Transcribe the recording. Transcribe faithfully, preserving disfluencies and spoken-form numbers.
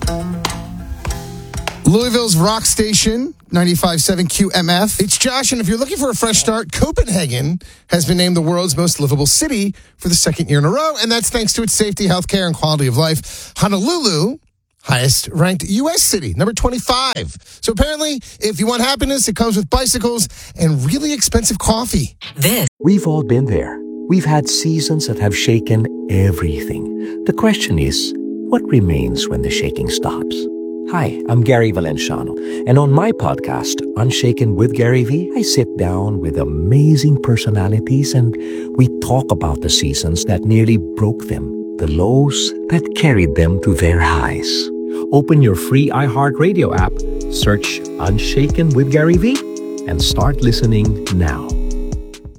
Louisville's rock station, ninety-five point seven Q M F. It's Josh, and if you're looking for a fresh start, Copenhagen has been named the world's most livable city for the second year in a row, and that's thanks to its safety, healthcare, and quality of life. Honolulu, highest ranked U S city, number twenty-five. So apparently, if you want happiness, it comes with bicycles and really expensive coffee. This. We've all been there. We've had seasons that have shaken everything. The question is, what remains when the shaking stops? Hi, I'm Gary Valenciano, and on my podcast, Unshaken with Gary V, I sit down with amazing personalities and we talk about the seasons that nearly broke them, the lows that carried them to their highs. Open your free iHeartRadio app, search Unshaken with Gary V, and start listening now.